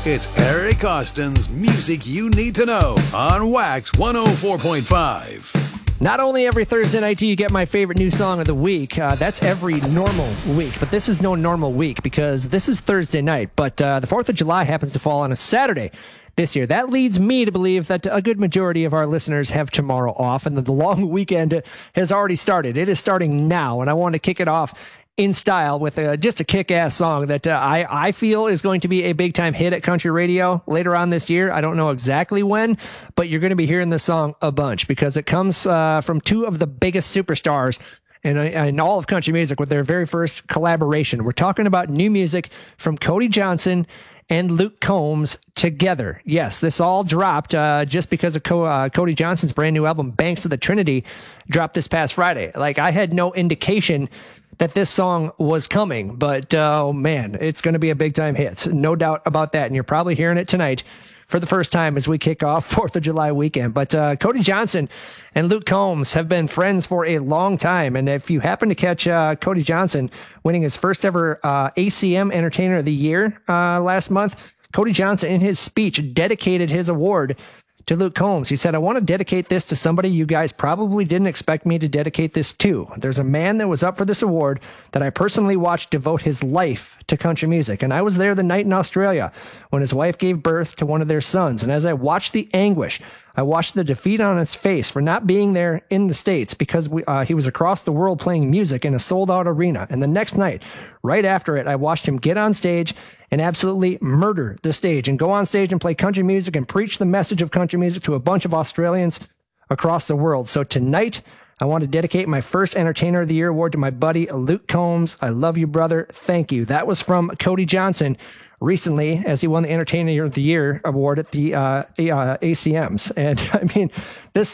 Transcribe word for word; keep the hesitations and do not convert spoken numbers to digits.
It's Eric Austin's Music You Need to Know on Wax one oh four point five. Not only every Thursday night do you get my favorite new song of the week, uh, that's every normal week, but this is no normal week because this is Thursday night, but uh, the fourth of July happens to fall on a Saturday this year. That leads me to believe that a good majority of our listeners have tomorrow off and that the long weekend has already started. It is starting now, and I want to kick it off in style with uh, just a kick-ass song that uh, I, I feel is going to be a big-time hit at country radio later on this year. I don't know exactly when, but you're going to be hearing this song a bunch because it comes uh, from two of the biggest superstars in, in all of country music with their very first collaboration. We're talking about new music from Cody Johnson and Luke Combs together. Yes, this all dropped uh, just because of Co- uh, Cody Johnson's brand new album, Banks of the Trinity, dropped this past Friday. Like, I had no indication that this song was coming, but uh, oh man, it's going to be a big time hit. No doubt about that. And you're probably hearing it tonight for the first time as we kick off fourth of July weekend. But uh, Cody Johnson and Luke Combs have been friends for a long time. And if you happen to catch uh, Cody Johnson winning his first ever uh, A C M Entertainer of the Year uh, last month, Cody Johnson in his speech dedicated his award to Luke Combs. He said, "I want to dedicate this to somebody you guys probably didn't expect me to dedicate this to. There's a man that was up for this award that I personally watched devote his life to country music. And I was there the night in Australia when his wife gave birth to one of their sons. And as I watched the anguish, I watched the defeat on his face for not being there in the States because we, uh, he was across the world playing music in a sold-out arena. And the next night, right after it, I watched him get on stage and absolutely murder the stage and go on stage and play country music and preach the message of country music to a bunch of Australians across the world. So tonight, I want to dedicate my first Entertainer of the Year award to my buddy Luke Combs. I love you, brother. Thank you." That was from Cody Johnson recently as he won the Entertainer of the Year award at the uh, A- uh, A C Ms. And I mean, this